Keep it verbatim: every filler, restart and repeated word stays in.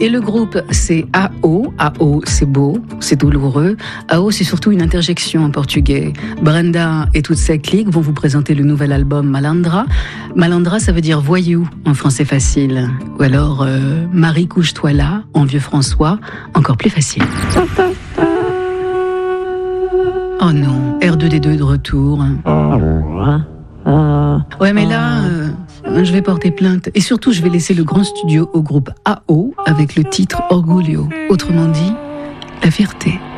Et le groupe, c'est A O. A O, c'est beau, c'est douloureux. A O, c'est surtout une interjection en portugais. Brenda et toute sa clique vont vous présenter le nouvel album Malandra. Malandra, ça veut dire voyou en français facile. Ou alors euh, Marie, couche-toi là, en vieux François, encore plus facile. Oh non, R deux D deux de retour. Ouais, mais là, euh, je vais porter plainte. Et surtout, je vais laisser le grand studio au groupe A O avec le titre Orgulho. Autrement dit, la fierté.